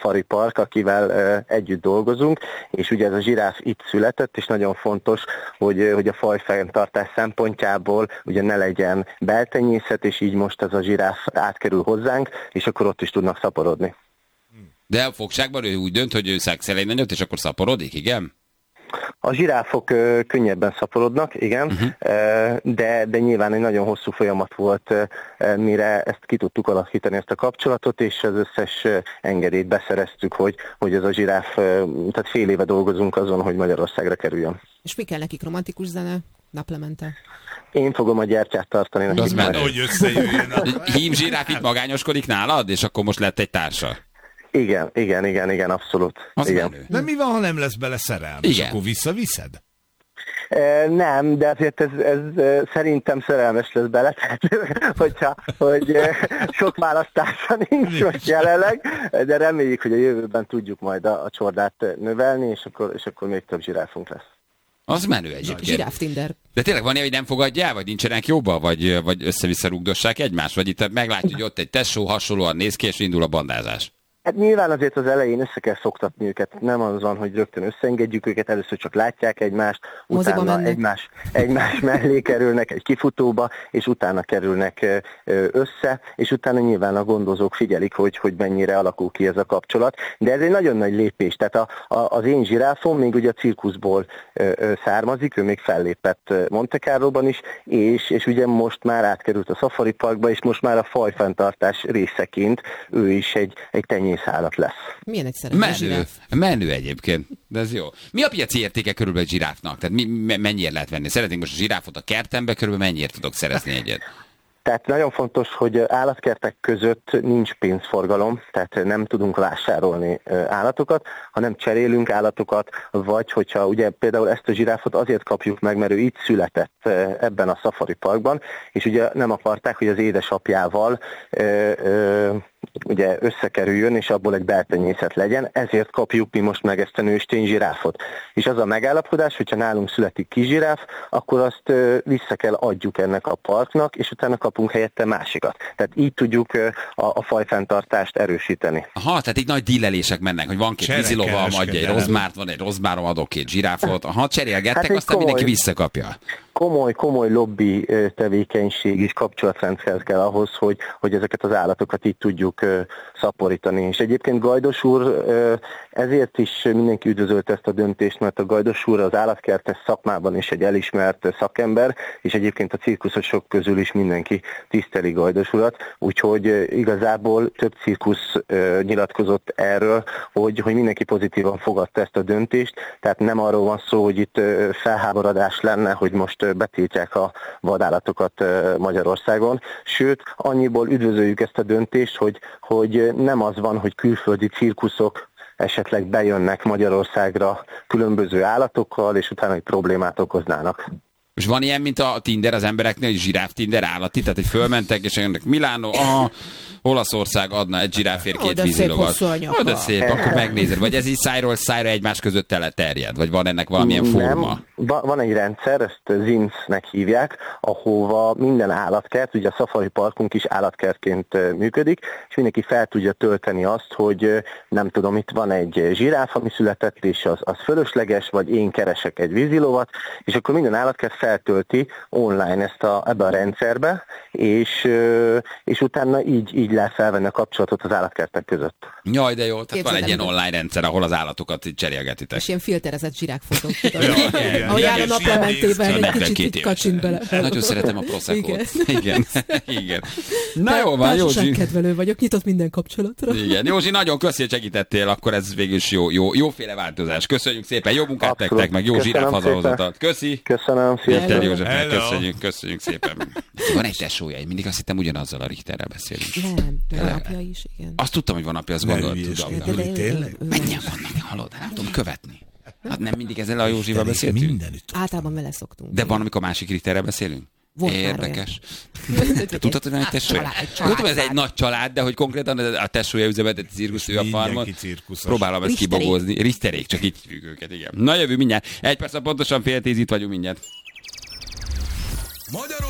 Safari Park, akivel együtt dolgozunk, és ugye ez a zsiráf itt született, és nagyon fontos, hogy a fajfenntartás szempontjából ugye ne legyen beltenyészet, és így most ez a zsiráf átkerül hozzánk, és akkor ott is tudnak szaporodni. De a fogságban ő úgy dönt, hogy ő szexel egy nagyot, és akkor szaporodik, igen? A zsiráfok könnyebben szaporodnak, igen, de nyilván egy nagyon hosszú folyamat volt, mire ezt ki tudtuk alakítani, ezt a kapcsolatot, és az összes engedélyt beszereztük, hogy ez a zsiráf, tehát fél éve dolgozunk azon, hogy Magyarországra kerüljön. És mi kell nekik, romantikus zene, naplemente? Én fogom a gyertyát tartani. Az menő. Hogy összejöjjön. Hím zsiráf itt magányoskodik nálad, és akkor most lett egy társa. Igen, abszolút. Igen. De mi van, ha nem lesz bele szerelmes? Akkor visszaviszed? Nem, de azért ez szerintem szerelmes lesz bele, tehát hogy sok választása nincs most jelenleg, de reméljük, hogy a jövőben tudjuk majd a csordát növelni, és akkor még több zsiráfunk lesz. Az menő egyébként. Zsiráf Tinder. De tényleg van ilyen, hogy nem fogadjál, vagy nincsenek jobban, vagy össze-vissza rugdossák egymást, vagy itt meglátjuk, hogy ott egy tesó hasonlóan néz ki, és indul a bandázás. Hát nyilván azért az elején össze kell szoktatni őket, nem az van, hogy rögtön összeengedjük őket, először csak látják egymást, utána egymás mellé kerülnek egy kifutóba, és utána kerülnek össze, és utána nyilván a gondozók figyelik, hogy mennyire alakul ki ez a kapcsolat. De ez egy nagyon nagy lépés, tehát az én zsiráfom még ugye a cirkuszból származik, ő még fellépett Monte Carlóban is, és ugye most már átkerült a Safari Parkba, és most már a fajfenntartás részeként ő is egy tenyészállat lesz. Milyen egy szerelmes zsiráf? Menő egyébként, de ez jó. Mi a piaci értéke körülbelül egy zsiráfnak? Tehát mennyiért lehet venni? Szeretnénk most a zsiráfot a kertembe, körülbelül mennyiért tudok szerezni egyet? Tehát nagyon fontos, hogy állatkertek között nincs pénzforgalom, tehát nem tudunk vásárolni állatokat, hanem cserélünk állatokat, vagy hogyha ugye például ezt a zsiráfot azért kapjuk meg, mert ő itt született ebben a Safari Parkban, és ugye nem akarták, hogy az édesapjával ugye összekerüljön, és abból egy beltenyészet legyen, ezért kapjuk mi most meg ezt a nőstény zsiráfot. És az a megállapodás, hogyha nálunk születik kis zsiráf, akkor azt vissza kell adjuk ennek a parknak, és utána kapunk helyette másikat. Tehát így tudjuk a fajfenntartást erősíteni. Aha, tehát így nagy dílelések mennek, hogy van két vízilovam, adja egy rozmárt, van egy rozmárom, adok két zsiráfot. Aha, cserélgettek, hát aztán mindenki visszakapja. Komoly lobby tevékenység és kapcsolatrendszer kell ahhoz, hogy ezeket az állatokat így tudjuk szaporítani. És egyébként Gajdos úr ezért is mindenki üdvözölte ezt a döntést, mert a Gajdos úr az állatkertes szakmában is egy elismert szakember, és egyébként a cirkuszosok közül is mindenki tiszteli Gajdos urat, úgyhogy igazából több cirkusz nyilatkozott erről, hogy mindenki pozitívan fogadta ezt a döntést, tehát nem arról van szó, hogy itt felháborodás lenne, hogy most betiltják a vadállatokat Magyarországon, sőt, annyiból üdvözöljük ezt a döntést, hogy nem az van, hogy külföldi cirkuszok esetleg bejönnek Magyarországra különböző állatokkal, és utána egy problémát okoznának. És van ilyen, mint a Tinder az embereknél, hogy zsiráf Tinder állati, tehát hogy fölmentek, és jönnek Milánó, Olaszország adna egy zsiráfért két vízilovat. De szép, akkor megnézed. Vagy ez így szájról szájra egymás között terjed? Vagy van ennek valamilyen forma? Van egy rendszer, ezt ZINS-nek hívják, ahova minden állatkert, ugye a Safari Parkunk is állatkertként működik, és mindenki fel tudja tölteni azt, hogy nem tudom, itt van egy zsiráf, ami született, és az fölösleges, vagy én keresek egy vízilovat, és akkor minden állatkert feltölti online ebbe a rendszerbe, és utána így lehet felvenni a kapcsolatot az állatkertek között. Jaj, de jó, tehát van egy ilyen online rendszer, ahol az állatokat cserélgetitek. És ilyen filterezett zsirákfotók. Ahogy áll a naplementében, egy kicsit kacsint bele. Nagyon szeretem a Prosecco-t. Igen. Na jó van, Józsi. Kedvelő vagyok, nyitott minden kapcsolatra. Igen, Józsi, nagyon köszi, hogy segítettél, akkor ez végül is jóféle változás. Köszönjük szépen, jó munkát nektek, meg jó zsiráf hazahozatat. Köszi. Köszönöm, sziasztok. Köszönjük szépen. Van egy tesója, én mindig azt hittem ugyanazzal a Richterrel beszélünk. Nem, apja is, igen. Azt tudtam, hogy van apja, azt gondoltam. Tényleg? Mennyien vannak, hallod? Nem tudom követni. Hát nem mindig ezzel a Józsival beszéltünk? Mindenütt. Általában vele szoktunk. De van, amikor másik Richterrel beszélünk? Volt érdekes. Tudod, hogy van egy tesója? Tudom, hogy ez egy nagy család, de hogy konkrétan a tesója üzemeltet cirkusz, ő a farmon. Próbálom ezt kibogózni. Richterék, csak így hívjuk őket, igen. Na jövő mindjárt. 1 perc, pontosan 9:30 itt vagyunk mindjárt.